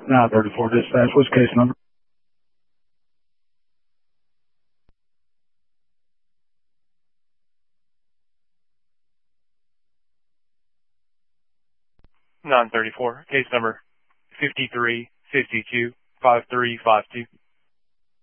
934 dispatch, what's case number? Case number 53525352.